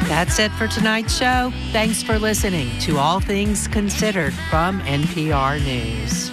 That's it for tonight's show. Thanks for listening to All Things Considered from NPR News.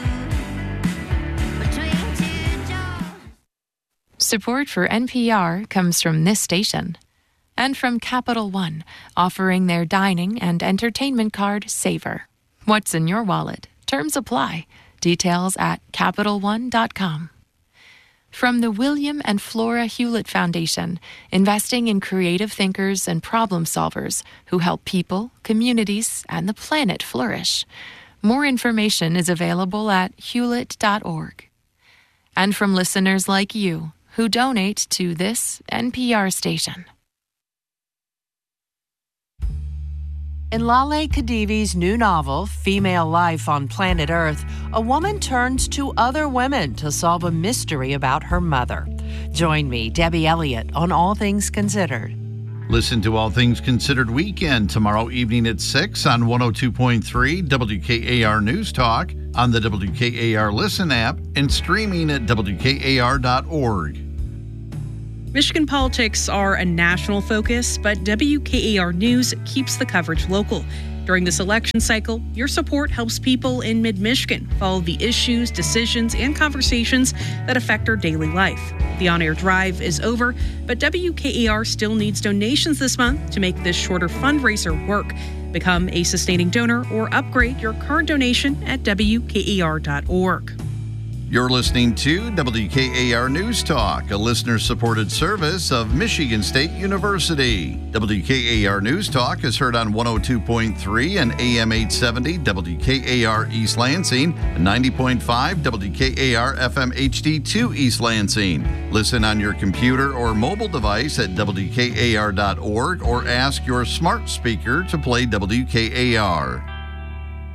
Support for NPR comes from this station and from Capital One, offering their dining and entertainment card, Savor. What's in your wallet? Terms apply. Details at CapitalOne.com. From the William and Flora Hewlett Foundation, investing in creative thinkers and problem solvers who help people, communities, and the planet flourish. More information is available at hewlett.org. And from listeners like you who donate to this NPR station. In Laleh Khedivi's new novel, Female Life on Planet Earth, a woman turns to other women to solve a mystery about her mother. Join me, Debbie Elliott, on All Things Considered. Listen to All Things Considered Weekend tomorrow evening at 6 on 102.3 WKAR News Talk, on the WKAR Listen app, and streaming at WKAR.org. Michigan politics are a national focus, but WKAR News keeps the coverage local. During this election cycle, your support helps people in mid-Michigan follow the issues, decisions, and conversations that affect their daily life. The on-air drive is over, but WKAR still needs donations this month to make this shorter fundraiser work. Become a sustaining donor or upgrade your current donation at WKAR.org. You're listening to WKAR News Talk, a listener-supported service of Michigan State University. WKAR News Talk is heard on 102.3 and AM 870 WKAR East Lansing, and 90.5 WKAR FM HD2 East Lansing. Listen on your computer or mobile device at WKAR.org or ask your smart speaker to play WKAR.